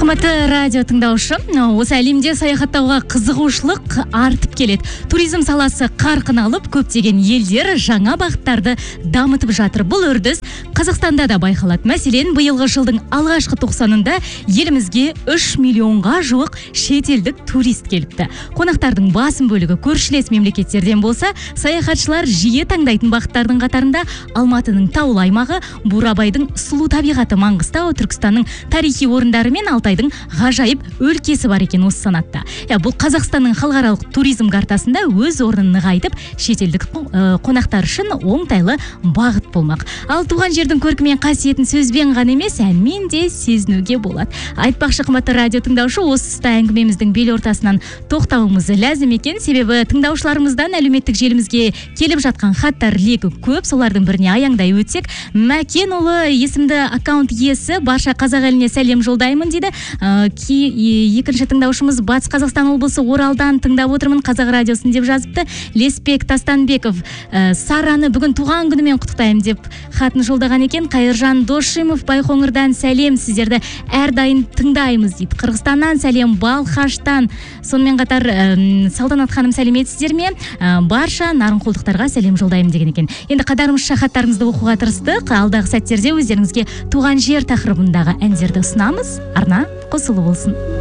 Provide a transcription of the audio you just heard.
Қымбатты радио тыңдаушы, осы әлемде саяхаттауға қызығушылық артып келеді. Туризм саласы қарқын алып, көптеген елдер жаңа бағыттарды дамытып жатыр. Бұл үрдіс Қазақстанда да байқалады. Мәселен, биылғы жылдың алғашқы 90-ында елімізге 3 миллионға жуық шетелдік турист келіпті. Қонақтардың басым бөлігі көршілес мемлекеттерден болса, саяхатшылар жиі таңдайтын бағыттардың қатарында Алматының таулы аймағы, Бурабайдың сұлу табиғаты, Маңғыстау, Түркістанның тарихи орындары мен Алтайдың ғажайып өлкесі бар екен осы санатта. Бұл Қазақстанның халықаралық туризм картасында өз орнын нығайтып, шетелдік қонақтар үшін оңтайлы бағыт болмақ. Ал туған жердің көркі мен қасиетін сөзбен ғана емес, әнмен де сезінуге болады. Айтпақшы, қымбатты радио тыңдаушы, осы тұста әңгімеміздің бел ортасынан тоқтауымыз ләзім екен. Себебі тыңдаушыларымыздан әлеуметтік желімізге келіп жатқан хаттар легі көп. Солардың біріне аяңдай өтсек, Мәкенұлы есімді аккаунт иесі барша қазақ еліне сәлем жолдаймын дейді. Екінші тыңдаушымыз Батыс Қазақстан облысы Оралдан тыңдап отырмын қазақ радиосын деп жазыпты. Леспек Тастанбеков Сараны бүгін туған күнімен құттықтаймын деп хатын жолдаған екен. Қайыржан Досшимов Байқоңырдан сәлем, сіздерді әрдайым тыңдаймыз дейді. Қырғызстаннан сәлем, Балхаштан. Сонымен қатар Салтанат ханым сәлеметсіздер ме? Барша нарынқолдықтарға сәлем жолдаймын деген екен. Енді қадарымызша хаттарыңызды оқуға тырыстық. Алдағы сәттерде өздеріңізге туған жер тақырыбындағы әндерді ұсынамыз. Арна қосылы болсын.